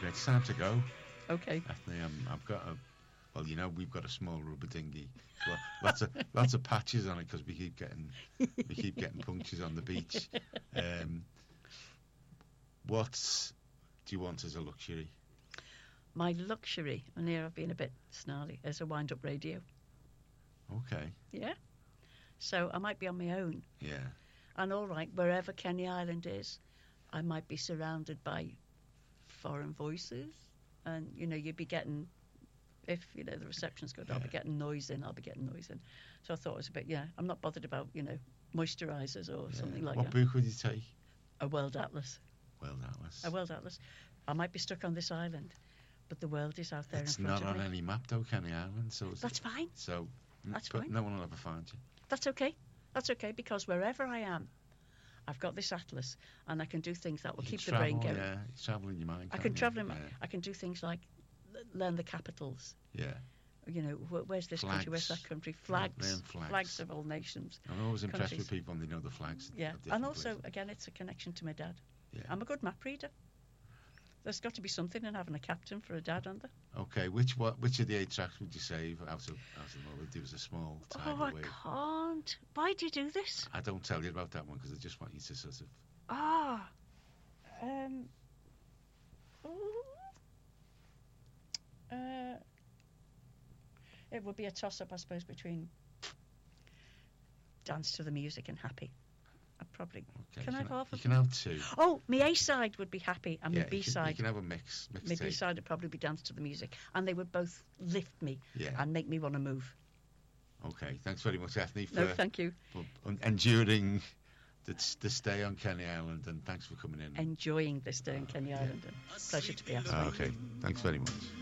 Great, it's time to go. Okay. Ethne, I've got a. Well, we've got a small rubber dinghy. Well, lots of patches on it because we keep getting punctures on the beach. What do you want as a luxury? My luxury, and here I've been a bit snarly, is a wind-up radio. Okay. Yeah. So I might be on my own. Yeah. And all right, wherever Kenny Island is, I might be surrounded by foreign voices, and you'd be getting. If the reception's good, I'll be getting noise in. So I thought it was a bit. I'm not bothered about moisturisers or something like that. What book would you take? A World Atlas. A World Atlas. I might be stuck on this island, but the world is out there. It's in front not of on me. any map though, Kenny Island. So that's fine. So that's but fine. No one will ever find you. That's okay. That's okay because wherever I am, I've got this atlas, and I can do things that will keep the brain going. Yeah, you travel in your mind. I can travel in my. I can do things like learn the capitals. Yeah. Where's this country? Where's that country? Flags of all nations. I'm always impressed with people when they know the flags. Yeah, and also again, it's a connection to my dad. Yeah. I'm a good map reader. There's got to be something in having a captain for a dad, aren't there? Okay, which of the 8 tracks would you save out of them all? There was a small tiny I can't. Why do you do this? I don't tell you about that one because I just want you to sort of. It would be a toss-up, I suppose, between Dance to the Music and Happy. I'd probably... Okay, can I have half of them? You can have 2. Oh, my A-side would be Happy, and my B-side... You can have a mix. My B-side would probably be Dance to the Music. And they would both lift me and make me want to move. Okay, thanks very much, Ethne, for thank you. For enduring the stay on Kenny Island, and thanks for coming in. Enjoying the stay on Kenny Island. Pleasure to be asked. Okay, thanks very much.